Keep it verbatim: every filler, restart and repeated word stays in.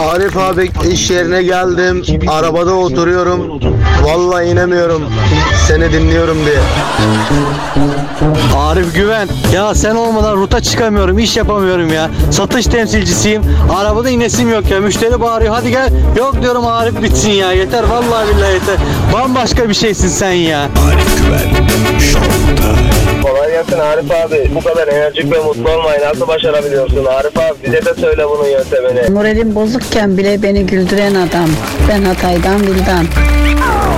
Arif abi iş yerine geldim. Arabada oturuyorum. Vallahi inemiyorum. Seni dinliyorum diye. Arif Güven, ya sen olmadan ruta çıkamıyorum, iş yapamıyorum ya. Satış temsilcisiyim, arabada inesim yok ya. Müşteri bağırıyor, hadi gel. Yok diyorum, Arif bitsin ya, yeter vallahi billahi yeter. Bambaşka bir şeysin sen ya. Arif Güven Show'da. Kolay gelsin Arif abi. Bu kadar enerjik ve mutlu olmayı nasıl başarabiliyorsun? Arif abi bize de söyle bunun yöntemini. Moralim bozukken bile beni güldüren adam. Ben Hatay'dan Vildan.